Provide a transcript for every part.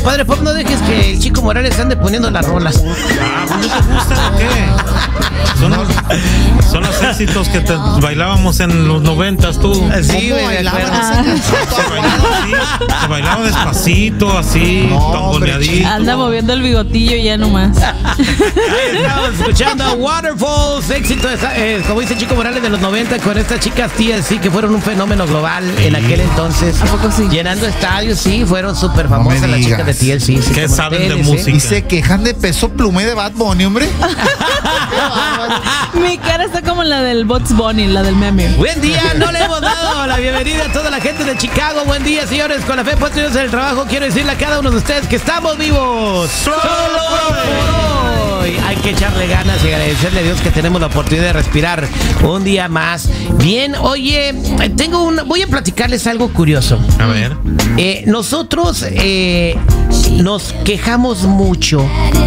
Padre Pop, no dejes que el Chico Morales ande poniendo las rolas. ¿No te gustan o qué? Son los éxitos que bailábamos en los 90s, tú. Sí, güey, se bailaba despacito, así, tamboneadito. Anda moviendo el bigotillo ya nomás. Estamos escuchando a Waterfalls, éxito, como dice Chico Morales, de los 90 con estas chicas TLC que fueron un fenómeno global en aquel entonces. ¿A poco sí? Llenando estadios, sí, fueron súper famosas las chicas de TLC. Sí, ¿qué saben de música? Y se quejan de Peso Pluma y de Bad Bunny, hombre. Mi cara está como la del Bugs Bunny, la del meme. Buen día, no le hemos dado la bienvenida a toda la gente de Chicago. Buen día, señores, con la fe puesta en el trabajo. Quiero decirle a cada uno de ustedes que estamos vivos. Solo por hoy. Hay que echarle ganas y agradecerle a Dios que tenemos la oportunidad de respirar un día más. Bien, oye, voy a platicarles algo curioso. A ver. Nosotros nos quejamos mucho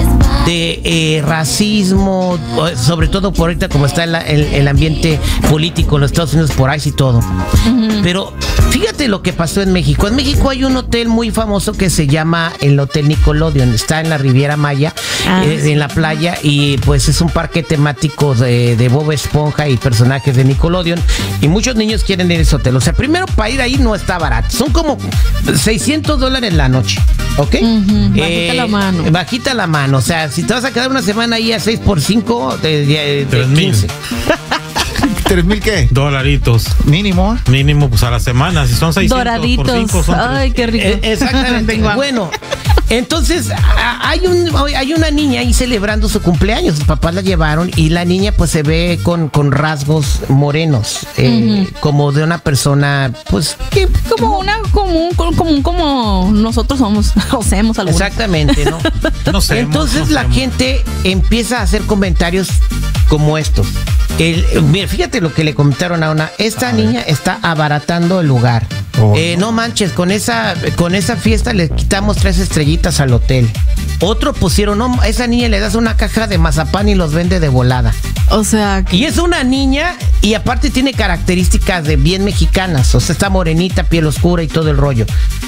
de racismo, sobre todo por ahorita como está el ambiente político en los Estados Unidos por ICE y todo. Pero fíjate lo que pasó en México. En México hay un hotel muy famoso que se llama el Hotel Nickelodeon. Está en la Riviera Maya, en la playa, y pues es un parque temático de Bob Esponja y personajes de Nickelodeon. Y muchos niños quieren ir a ese hotel. O sea, primero, para ir ahí no está barato. Son como $600 la noche. ¿Ok? Bajita la mano. Bajita la mano. O sea, si te vas a quedar una semana ahí a 6 por 5, de 15. ¿3,000 qué? $. Mínimo. Mínimo, pues a la semana. Si son 600 doraditos. por 5 son 3. Ay, qué rico. Exactamente. Bueno, entonces hay una niña ahí celebrando su cumpleaños. Sus papás la llevaron y la niña pues se ve con rasgos morenos, como de una persona pues que como una común como nosotros somos o seamos algunos. Exactamente, ¿no? No sé. Entonces la gente empieza a hacer comentarios como estos. Mira, fíjate lo que le comentaron a una. Esta niña está abaratando el lugar. No manches, con esa fiesta le quitamos 3 estrellitas al hotel. Otro pusieron, no, a esa niña le das una caja de mazapán y los vende de volada. O sea, y es una niña y aparte tiene características de bien mexicanas. O sea, está morenita, piel oscura y todo el rollo.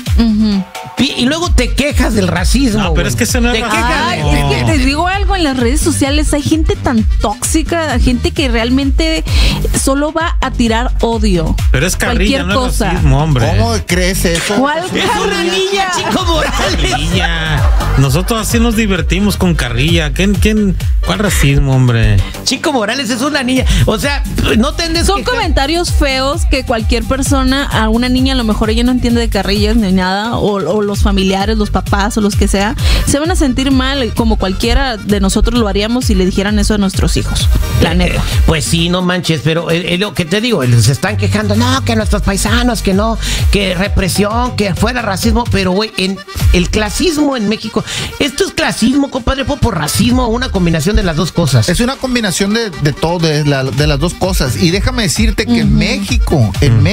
Y luego te quejas del racismo. No, pero es que ese no es racismo. Es que te digo algo, en las redes sociales hay gente tan tóxica, gente que realmente solo va a tirar odio. Pero es carrilla, cualquier no es cosa. racismo, hombre. ¿Cómo crees eso? ¿Cuál Es una niña, Chico Morales. Carrilla. Nosotros así nos divertimos con carrilla. ¿Cuál racismo, hombre? Chico Morales es una niña. O sea, no tenés. Son comentarios feos que cualquier persona, a una niña a lo mejor ella no entiende de carrillas ni nada, o los familiares, los papás o los que sea, se van a sentir mal como cualquiera de nosotros lo haríamos si le dijeran eso a nuestros hijos. La neta. Pues sí, no manches, pero lo que te digo, se están quejando, no, que nuestros paisanos, que no, que represión, que fuera racismo, pero güey, en el clasismo en México, esto es clasismo, compadre, por racismo, una combinación de las dos cosas. Es una combinación de todo, de las dos cosas. Y déjame decirte que en México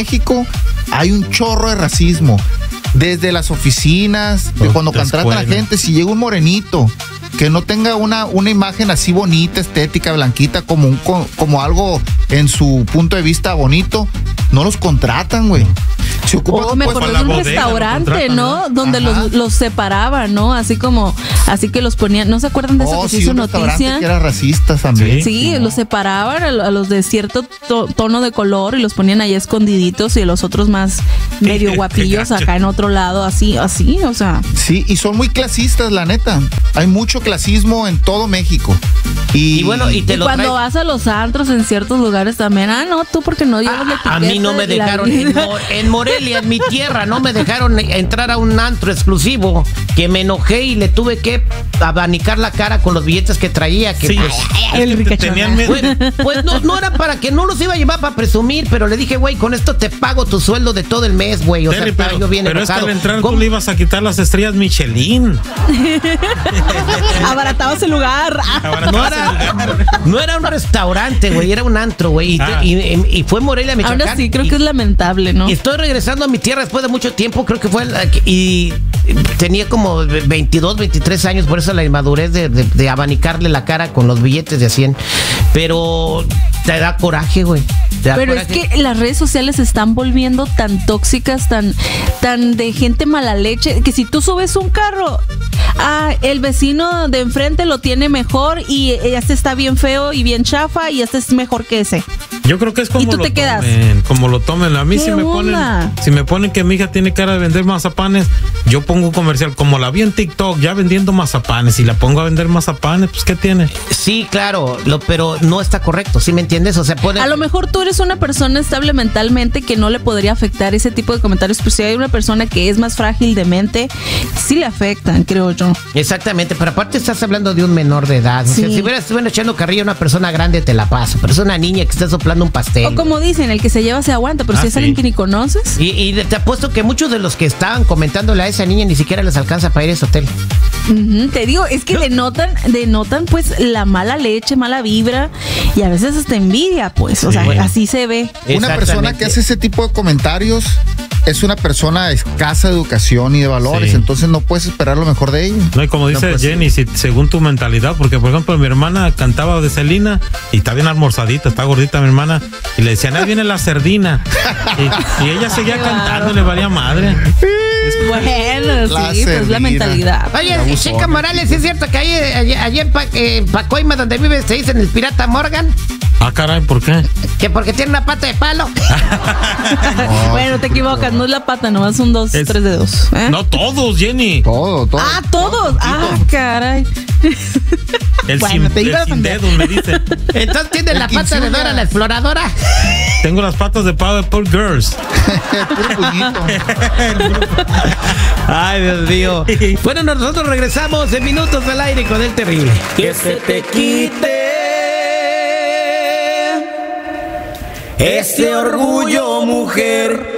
hay un chorro de racismo. Desde las oficinas, de cuando contratan a la gente, si llega un morenito que no tenga una imagen así bonita, estética, blanquita, como algo en su punto de vista bonito, no los contratan, güey. Se ocupa, me acuerdo de un restaurante, ¿no? Donde los separaban, ¿no? Así que los ponían, ¿no se acuerdan de eso que se hizo noticia? Que era racista también. Sí, los separaban a los de cierto tono de color y los ponían ahí escondiditos y los otros más medio guapillos acá en otro lado, así, o sea. Sí, y son muy clasistas, la neta. Hay mucho clasismo en todo México. Y bueno, y cuando vas a los antros en ciertos lugares también, no, tú porque no llevas la etiqueta. A mí no me dejaron en Morelia, en mi tierra, no me dejaron entrar a un antro exclusivo, que me enojé y le tuve que abanicar la cara con los billetes que traía, que sí, pues el ricachón. Pues no era para que no los iba a llevar para presumir, pero le dije, güey, con esto te pago tu sueldo de todo el mes, güey. O sea, yo bien pero enojado. Es que al entrar tú le ibas a quitar las estrellas Michelin. Abaratabas el lugar. No era un restaurante, güey, era un antro, güey. Y fue Morelia, Michoacán. Ahora sí, creo que es lamentable, ¿no? Y estoy regresando a mi tierra después de mucho tiempo, creo que fue, y tenía como 22, 23 años, por eso la inmadurez de abanicarle la cara con los billetes de 100. Pero te da coraje, güey. Pero es que las redes sociales se están volviendo tan tóxicas, tan de gente mala leche, que si tú subes un carro, el vecino de enfrente lo tiene mejor y este está bien feo y bien chafa y este es mejor que ese. Yo creo que es como ¿Y tú te quedas? Como lo tomen. A mí ¿Qué si me ponen que mi hija tiene cara de vender mazapanes, yo pongo un comercial. Como la vi en TikTok ya vendiendo mazapanes y la pongo a vender mazapanes, pues ¿qué tiene? Sí, claro, pero no está correcto, ¿sí me entiendes? O sea, a lo mejor tú eres una persona estable mentalmente que no le podría afectar ese tipo de comentarios, pero si hay una persona que es más frágil de mente, sí le afectan, creo yo. Exactamente, pero aparte estás hablando de un menor de edad. Sí. O sea, si hubieras echando carrilla a una persona grande, te la paso, pero es una niña que está soplando un pastel. O como dicen, el que se lleva se aguanta, pero si es alguien que ni conoces. Y te apuesto que muchos de los que estaban comentándole a esa niña ni siquiera les alcanza para ir a ese hotel. Te digo, es que denotan pues la mala leche, mala vibra y a veces hasta envidia, pues, o sea, así se ve. Una persona que hace ese tipo de comentarios es una persona de escasa educación y de valores, entonces no puedes esperar lo mejor de ella. No, y como dice Jenny, según tu mentalidad, porque por ejemplo mi hermana cantaba de Selena y está bien almorzadita, está gordita mi hermana, y le decían, ahí viene la serdina, y ella seguía cantando y le valía madre. Bueno, sí, pues la mentalidad. Oye, Chica Morales, ¿es cierto que allí en Pacoima, donde vives, se dicen el pirata Morgan? Ah, caray, ¿por qué? Que porque tiene una pata de palo. Bueno, te equivocas, no es la pata, nomás son 3 dedos. No, todos, Jenny. Todo. Ah, todos. Ah, caray. El sin dedo, me dice. Entonces tiene la pata de Dora la Exploradora. Tengo las patas de Powerpuff Girls. Ay, Dios mío. Bueno, nosotros regresamos en minutos al aire con el terrible. Que se te quite ese orgullo, mujer.